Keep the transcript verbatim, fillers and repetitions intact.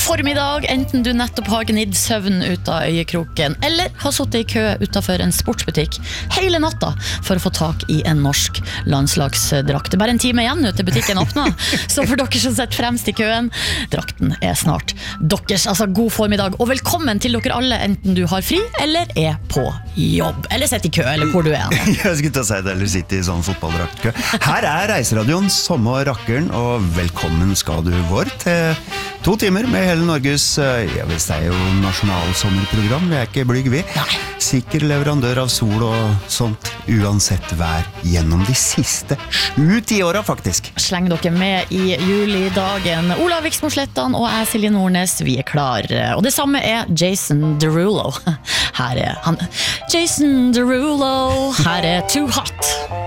formiddag, enten du nettopp har gnidd søvn ut av øyekroken eller har suttet i kø utenfor en sportsbutikk hele natta for å få tak i en norsk landslagsdrakt. Det er bare en time igjen til butikken åpner, så for dere som sitter fremst i køen, drakten er snart deres. Altså god formiddag og velkommen til dere alle, enten du har fri eller er på jobb, eller sitter i kø, eller hvor du er. Jeg skulle ta si det, eller sitte i sånn fotballdrakt. Her er Reiseradioen, Somme og Rakkeren, og velkommen skal du vår til to timer med hele Norges, jeg vil si jo nasjonalsommerprogram, vi er ikke blyg vi. Nei. Sikker leverandør av sol og sånt, uansett vær, gjennom de siste sju tiåra faktisk. Sleng dere med i julidagen. Olav Viksmorslettan og jeg, Silje Nordnes, vi er klar. Og det samme er Jason Derulo. Her er han. Jason Derulo, her er Too Hot.